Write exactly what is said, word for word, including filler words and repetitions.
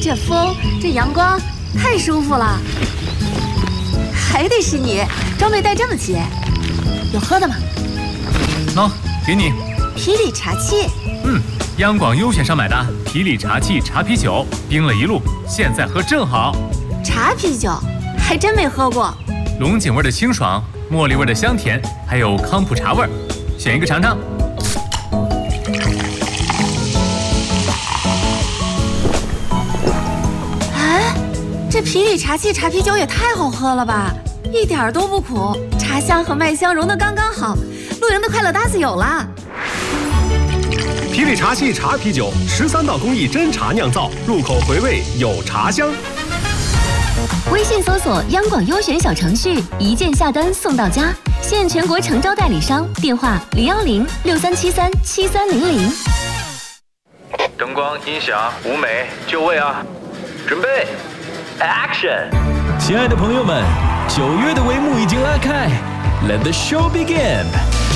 这风，这阳光，太舒服了。还得是你，装备带这么齐。有喝的吗？ 喏，给你。 啤礼茶器。 嗯，央广优选上买的啤礼茶器茶啤酒，冰了一路，现在喝正好。 茶啤酒，还真没喝过。 龙井味的清爽，茉莉味的香甜，还有康普茶味，选一个尝尝。 这啤礼茶器茶啤酒也太好喝了吧，一点都不苦，茶香和麦香融得刚刚好。露营的快乐搭子有了。 啤礼茶器茶啤酒，十三道工艺真茶酿造，入口回味有茶香。 微信搜索央广优选小程序，一键下单送到家，现全国诚招代理商，电话零幺零六三七三七三零零。 灯光、音响、舞美就位啊，准备。Action！ 亲爱的朋友们，九月的帷幕已经拉开 ，Let the show begin！